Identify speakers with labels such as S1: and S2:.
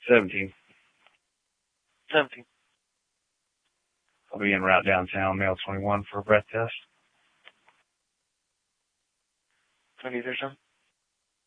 S1: 17.
S2: 17.
S1: I'll be en route downtown, male 21 for a breath test.
S2: Can you do something?